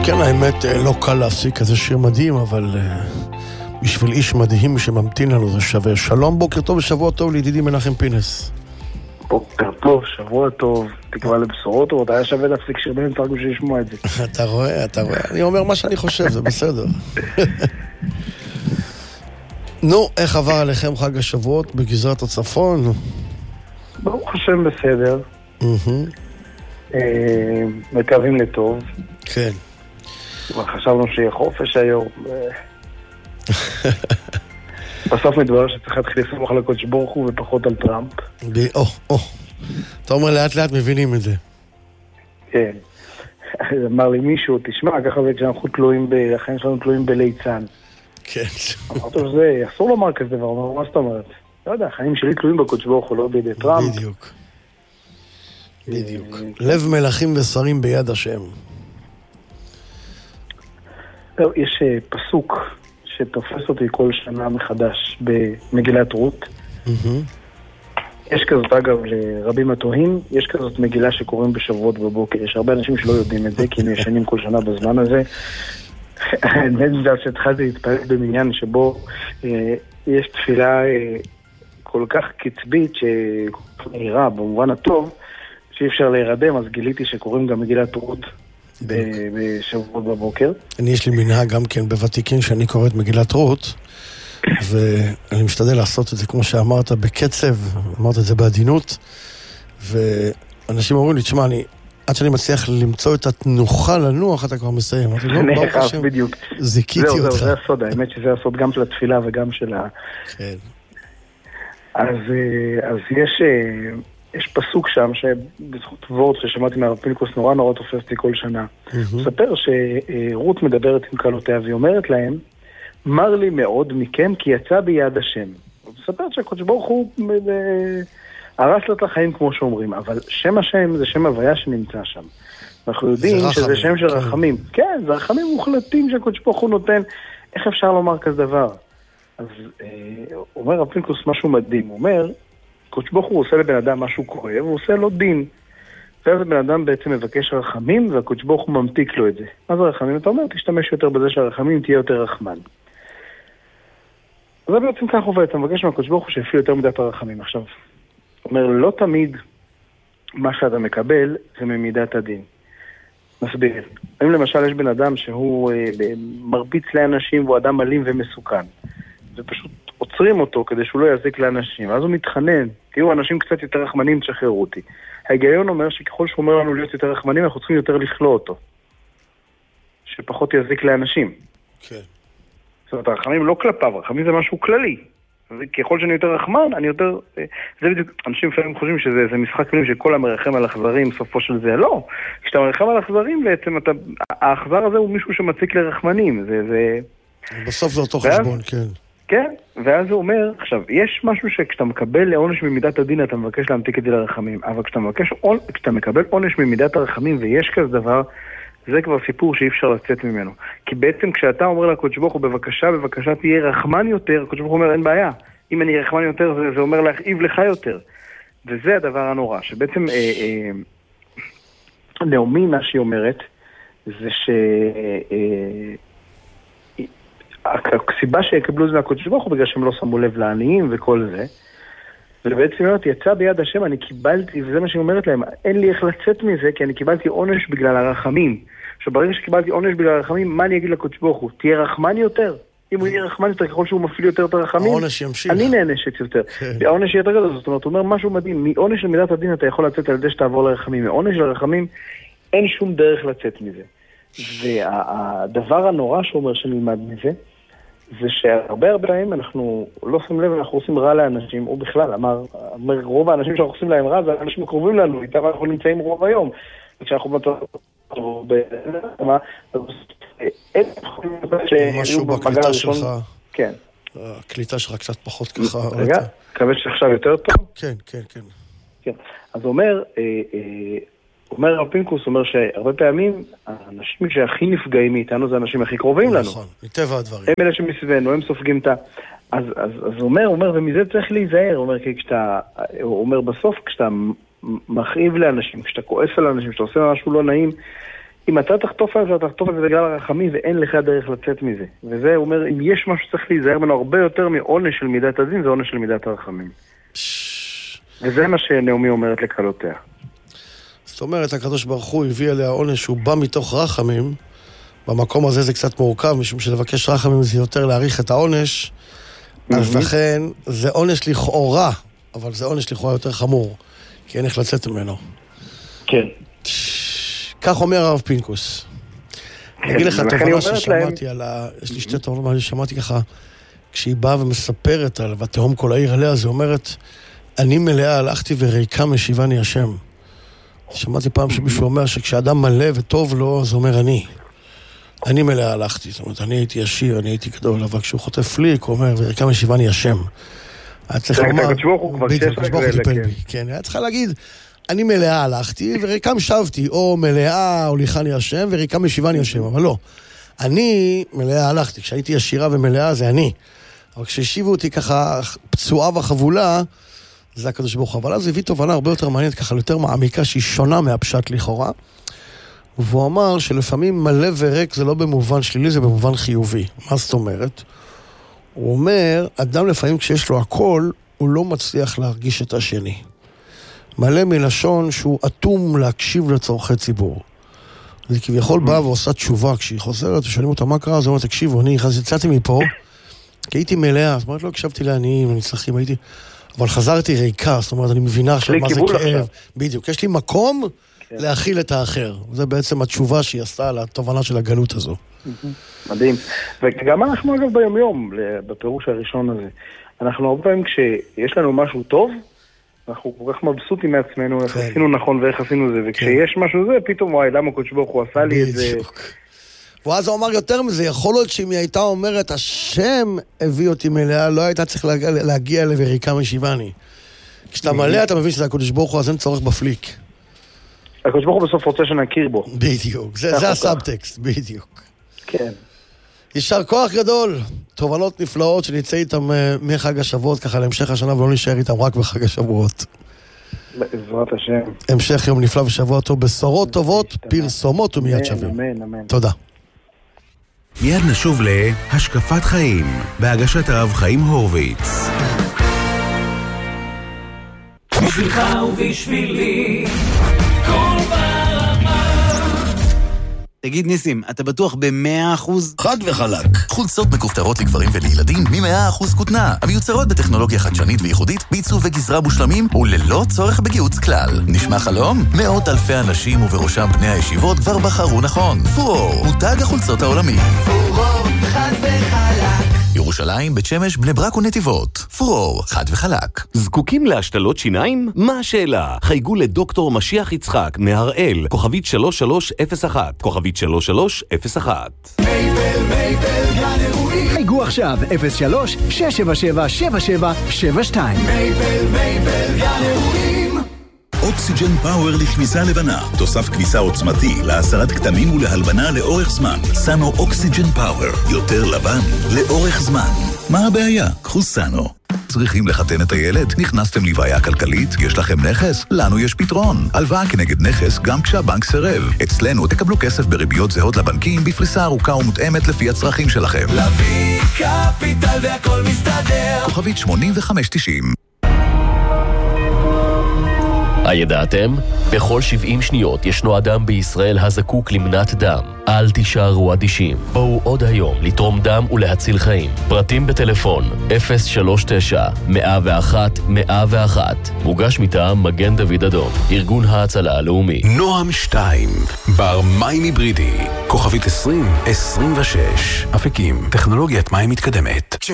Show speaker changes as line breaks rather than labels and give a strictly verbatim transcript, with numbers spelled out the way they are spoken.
כן, האמת, לא קל להפסיק איזה שיר מדהים, אבל בשביל איש מדהים שממתין לנו זה שווה. שלום, בוקר טוב ושבוע טוב לידידי מנחם פינס.
בוקר טוב, שבוע טוב, תקווה לבשורות טובות, היה שווה להפסיק שיר בין תרגו שישמוע את זה.
אתה רואה, אתה רואה, אני אומר מה שאני חושב, זה בסדר. נו, איך עבר עליכם חג השבועות בגזרת הצפון?
ברוך השם בסדר. מקווים לטוב.
כן.
חשבנו שיהיה חופש היום. בסוף מדבר שצריך להתחיל לסמוך על הקודש ברוך הוא ופחות על טראמפ.
או, או. אתה אומר לאט לאט מבינים את זה.
כן. אמר לי מישהו, תשמע, ככה זה כשאנחנו תלויים, החיים שלנו תלויים בליצן.
כן.
אמרתי שזה, אסור לומר כזה דבר, אמר, מה זאת אומרת? לא יודע, החיים שלי תלויים בקודש ברוך הוא, לא בידי טראמפ.
בדיוק. בדיוק. לב מלכים ושרים ביד השם.
יש פסוק שתופס אותי כל שנה מחדש במגילת רות. יש כזאת, אגב, לרבים התוהים, יש כזאת מגילה שקוראים בשבועות בבוקר. יש הרבה אנשים שלא יודעים את זה, כי הם ישנים כל שנה בזמן הזה. האמת זה שהתחלתי להתפעל במניין שבו יש תפילה כל כך קצבית, שכל כך מהירה, במובן הטוב, שאי אפשר להירדם, אז גיליתי שקוראים גם מגילת רות בשבועות בבוקר.
אני יש לי מנהג גם כן בוותיקין שאני קורא את מגילת רות, ואני משתדל לעשות את זה כמו שאמרת בקצב, אמרת את זה בעדינות, ואנשים אומרים לי, תשמע, אני, עד שאני מצליח למצוא את התנוחה לנוח, אתה כבר מסיים. אמרתי, לא, ברוך השם, זיקיתי אותך.
זהו, זה הסוד, האמת שזה הסוד גם של התפילה וגם של ה... כן. אז יש... יש פסוק שם שבזכות וורט ששמעתי מהרב פינקוס נורא נורא תופסתי כל שנה. הוא ספר שרות מדברת עם קלותיה והיא אומרת להם, מר לי מאוד מכם כי יצא ביד השם. הוא מספר שהקודש ברוך הוא הרס לה את החיים כמו שאומרים, אבל שם השם זה שם הוויה שנמצא שם. אנחנו יודעים שזה שם של רחמים. כן, זה רחמים מוחלטים שהקודש ברוך הוא נותן. איך אפשר לומר כזה דבר? אז אומר הרב פינקוס משהו מדהים. הוא אומר, קודש ברוך הוא עושה לבן אדם משהו כואב, הוא עושה לו דין. ואז הבן אדם בעצם מבקש רחמים, והקודש ברוך הוא ממתיק לו את זה. מה זה רחמים? אתה אומר, תשתמש יותר בזה שהרחמים תהיה יותר רחמן. זה בעצם כך עובד, אתה מבקש מהקודש ברוך הוא שיפעיל יותר מידת הרחמים. עכשיו, אומר, לא תמיד מה שאתה מקבל זה ממידת הדין. מסביר. אם למשל יש בן אדם שהוא אה, מרביץ לאנשים והוא אדם אלים ומסוכן, ופשוט עוצרים אותו כדי שהוא לא יזיק לאנשים, אז הוא מתחנן, תראו, אנשים קצת יותר רחמנים, תשחררו אותי. ההיגיון אומר שככל שהוא אומר לנו להיות יותר רחמנים, אנחנו צריכים יותר לכלוא אותו. שפחות יזיק לאנשים.
כן.
זאת אומרת, הרחמים לא כלפיו, הרחמים זה משהו כללי. ככל שאני יותר רחמן, אני יותר... זה בדיוק, אנשים לפעמים חושבים שזה זה משחק מילים שכל המרחם על אכזרים, סופו של זה, לא. כשאתה מרחם על אכזרים, בעצם אתה... האכזר הזה הוא מישהו שמציק לרחמנים. זה, זה...
בסוף זה אותו חשבון, כן.
כן, ואז הוא אומר, עכשיו, יש משהו שכשאתה מקבל לעונש ממידת הדין, אתה מבקש להמתיק את זה לרחמים, אבל כשאתה, מבקש, כשאתה מקבל עונש ממידת הרחמים, ויש כזה דבר, זה כבר סיפור שאי אפשר לצאת ממנו. כי בעצם כשאתה אומר לקודש ברוך הוא, בבקשה, בבקשה תהיה רחמן יותר, הקודש ברוך הוא אומר, אין בעיה. אם אני רחמן יותר, זה, זה אומר להכאיב לך יותר. וזה הדבר הנורא, שבעצם, אה, אה, נעמי, מה שהיא אומרת, זה ש... אה, הסיבה שיקבלו את זה מהקודש ברוך הוא בגלל שהם לא שמו לב לעניים וכל זה, ובעצם אומרת, יצא ביד השם, אני קיבלתי, וזה מה שהיא אומרת להם, אין לי איך לצאת מזה, כי אני קיבלתי עונש בגלל הרחמים. עכשיו, ברגע שקיבלתי עונש בגלל הרחמים, מה אני אגיד לקודש ברוך הוא? תהיה רחמן יותר. אם הוא יהיה רחמן יותר, ככל שהוא מפעיל יותר את הרחמים,
העונש ימשיך.
אני נענשת יותר. העונש יהיה יותר גדול, זאת אומרת, הוא אומר משהו מדהים, מעונש למידת הדין אתה יכול לצאת על ידי שתעבור לרחמים. מעונש לרחמים אין שום דרך לצאת מזה. והדבר הנורא שאומר שנלמד מזה, זה שהרבה הרבה פעמים אנחנו לא שמים לב, אנחנו עושים רע לאנשים, הוא בכלל אמר, אמר רוב האנשים שאנחנו עושים להם רע, זה האנשים הקרובים לנו, איתם אנחנו נמצאים רוב היום. וכשאנחנו בטוח,
משהו בקליטה שלך,
כן.
הקליטה שלך קצת פחות ככה.
רגע, מקווה שעכשיו יותר טוב?
כן, כן, כן.
כן, אז הוא אומר, אומר הרב פינקוס, אומר שהרבה פעמים האנשים שהכי נפגעים מאיתנו זה האנשים הכי קרובים לנו.
נכון, מטבע הדברים.
הם אלה שמסביבנו, הם סופגים את ה... אז, אז, אז הוא אומר, הוא אומר, ומזה צריך להיזהר, הוא אומר, כי כשאתה, הוא אומר בסוף, כשאתה מכאיב לאנשים, כשאתה כועס על אנשים, כשאתה עושה משהו לא נעים, אם אתה תחטוף על זה, אתה תחטוף על זה בגלל הרחמים, ואין לך דרך לצאת מזה. וזה אומר, אם יש משהו שצריך להיזהר ממנו הרבה יותר מעונש של מידת הדין, זה עונש של מידת הרחמים. וזה מה שנעמי אומרת לקלותיה.
זאת אומרת, הקדוש ברוך הוא הביא עליה עונש שהוא בא מתוך רחמים. במקום הזה זה קצת מורכב, משום שלבקש רחמים זה יותר להאריך את העונש, אז לכן זה עונש לכאורה, אבל זה עונש לכאורה יותר חמור, כי אין איך לצאת ממנו.
כן.
כך אומר הרב פינקוס. אני אגיד לך תובנה ששמעתי על ה... יש לי שתי תובנות, שמעתי ככה, כשהיא באה ומספרת על ותהום כל העיר עליה, זה אומרת, אני מלאה הלכתי וריקה משיבני השם. שמעתי פעם שמישהו אומר שכשאדם מלא וטוב לו, זה אומר אני. אני מלאה הלכתי, זאת אומרת, אני הייתי ישיר, אני הייתי גדול, אבל כשהוא חוטף פליק, הוא אומר, וריקה משיבני השם. היה צריך לומר, בדיוק, כשבוך טיפל בי. כן, היה צריך להגיד, אני מלאה הלכתי וריקם שבתי, או מלאה הוליכני השם וריקם משיבני השם, אבל לא. אני מלאה הלכתי, כשהייתי ישירה ומלאה זה אני. אבל כשהשיבו אותי ככה פצועה וחבולה, זה הקדוש ברוך הוא. אבל אז הביא תובנה הרבה יותר מעניינת, ככה יותר מעמיקה, שהיא שונה מהפשט לכאורה. והוא אמר שלפעמים מלא וריק זה לא במובן שלילי, זה במובן חיובי. מה זאת אומרת? הוא אומר, אדם לפעמים כשיש לו הכל, הוא לא מצליח להרגיש את השני. מלא מלשון שהוא אטום להקשיב לצורכי ציבור. זה כביכול באה ועושה תשובה, כשהיא חוזרת ושואלים אותה מה קרה, אז הוא אומר, תקשיבו, אני יצאתי מפה, כי הייתי מלאה, זאת אומרת, לא הקשבתי לעניים, לנצרכים, הייתי, אבל חזרתי ריקה, זאת אומרת, אני מבינה עכשיו מה זה כאב. בדיוק, יש לי מקום להכיל את האחר. זה בעצם התשובה שהיא עשתה על התובנה של הגלות הזו.
מדהים. וגם אנחנו אגב ביום יום, בפירוש הראשון הזה, אנחנו הרבה פעמים כשיש לנו משהו טוב, אנחנו כל כך מבסוטים מעצמנו, איך עשינו נכון ואיך עשינו זה, וכשיש משהו זה, פתאום וואי, למה קודש ברוך הוא עשה לי את זה?
ואז הוא אמר יותר מזה, יכול להיות שאם היא הייתה אומרת, השם הביא אותי מלאה, לא הייתה צריך להגיע לבריקה משיבני. כשאתה מלא, אתה מבין שזה הקודש ברוך הוא, אז אין צורך בפליק.
הקודש ברוך הוא בסוף רוצה שנכיר בו.
בדיוק, זה הסאבטקסט, בדיוק.
כן.
יישר כוח גדול, תובנות נפלאות שנצא איתם מחג השבועות, ככה להמשך השנה, ולא נשאר איתם רק בחג השבועות.
בעזרת השם.
המשך יום נפלא ושבוע טוב, בשורות טובות, פרסומות ומיד שווים.
אמן, אמן.
תודה.
מיד נשוב להשקפת חיים, בהגשת הרב חיים הורוביץ.
בשבילך ובשבילי, כל ברמה.
תגיד ניסים, אתה בטוח ב-מאה אחוז?
חד וחלק. חולצות מכופתרות לגברים ולילדים מ-מאה אחוז כותנה, המיוצרות בטכנולוגיה חדשנית וייחודית, בעיצוב וגזרה מושלמים וללא צורך בגיוץ כלל. נשמע חלום? מאות אלפי אנשים ובראשם בני הישיבות כבר בחרו נכון. פורור, מותג החולצות העולמי.
פורור, חד וחלק.
ירושלים, בית שמש, בני ברק ונתיבות. פורור, חד וחלק.
זקוקים להשתלות שיניים? מה השאלה? חייגו לדוקטור משיח יצחק מהראל, כוכבית שלוש שלוש אפס אחת, כוכבית שלוש שלוש אפס אחת.
מייבל, מייבל, גן אירועים.
חייגו עכשיו, אפס שלוש שש שבע שבע שבע שבע שבע שתיים.
מייבל, מייבל, גן אירועים.
אוקסיג'ן פאוור לכביסה לבנה, תוסף כביסה עוצמתי להסרת כתמים ולהלבנה לאורך זמן. סאנו אוקסיג'ן פאוור, יותר לבן לאורך זמן. מה הבעיה? קחו סאנו.
צריכים לחתן את הילד? נכנסתם לבעיה כלכלית? יש לכם נכס? לנו יש פתרון. הלוואה כנגד נכס גם כשהבנק סירב. אצלנו תקבלו כסף בריביות זהות לבנקים בפריסה ארוכה ומותאמת לפי הצרכים שלכם.
להביא קפיטל והכל מסתדר.
כוכבית שמונים וחמש תשעים.
הידעתם? בכל שבעים שניות ישנו אדם בישראל הזקוק למנת דם. אל תישארו אדישים. בואו עוד היום לתרום דם ולהציל חיים. פרטים בטלפון אפס שלוש תשע מאה ואחת מאה ואחת. מוגש מטעם מגן דוד אדום, ארגון ההצלה הלאומי.
נועם שתיים, בר מים היברידי, כוכבית עשרים עשרים ושש. אפיקים, טכנולוגיית מים מתקדמת.